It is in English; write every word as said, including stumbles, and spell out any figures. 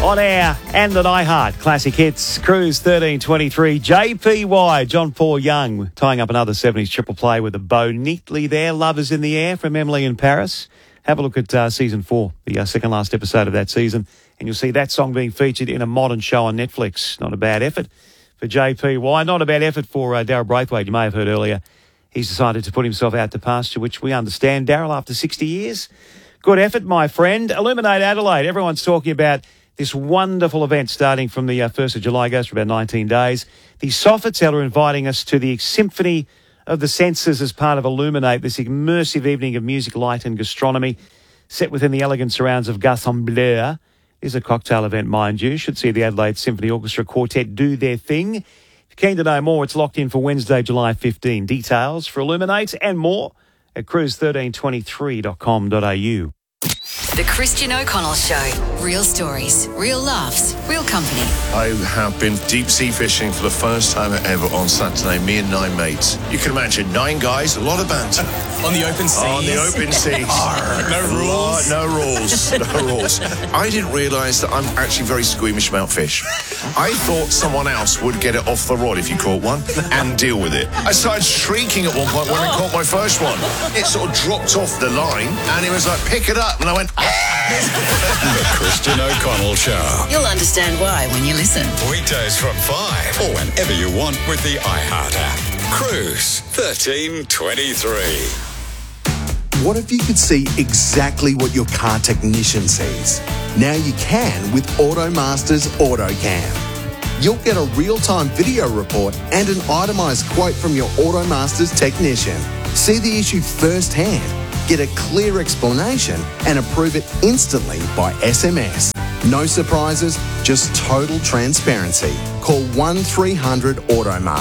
On air and at iHeart, classic hits, Cruise thirteen twenty-three, J P Y, John Paul Young, tying up another seventies triple play with a bow neatly there. Love is in the air from Emily in Paris. Have a look at uh, season four, the uh, second last episode of that season, and you'll see that song being featured in a modern show on Netflix. Not a bad effort for J P Y, not a bad effort for uh, Daryl Braithwaite. You may have heard earlier, he's decided to put himself out to pasture, which we understand. Daryl, after sixty years, good effort, my friend. Illuminate Adelaide, everyone's talking about this wonderful event starting from the uh, first of July, goes for about nineteen days. The Sofitel are inviting us to the Symphony of the Senses as part of Illuminate, this immersive evening of music, light and gastronomy set within the elegant surrounds of Gaston Bleu. It is a cocktail event, mind you. Should see the Adelaide Symphony Orchestra Quartet do their thing. If you're keen to know more, it's locked in for Wednesday, July fifteenth. Details for Illuminate and more at cruise thirteen twenty-three dot com dot a u. The Christian O'Connell Show. Real stories, real laughs, real company. I have been deep sea fishing for the first time ever on Saturday, me and nine mates. You can imagine, nine guys, a lot of banter. On the open seas? On the open seas. No rules? No rules, no rules. I didn't realise that I'm actually very squeamish about fish. I thought someone else would get it off the rod if you caught one and deal with it. I started shrieking at one point when I caught my first one. It sort of dropped off the line and it was like, pick it up. And I went, The Christian O'Connell Show. You'll understand why when you listen. Weekdays from five or whenever you want with the iHeart app. Cruise thirteen twenty-three. What if you could see exactly what your car technician sees? Now you can with AutoMaster's AutoCam. You'll get a real-time video report and an itemised quote from your AutoMaster's technician. See the issue firsthand, get a clear explanation and approve it instantly by S M S. No surprises, just total transparency. Call one three hundred AutoMaster.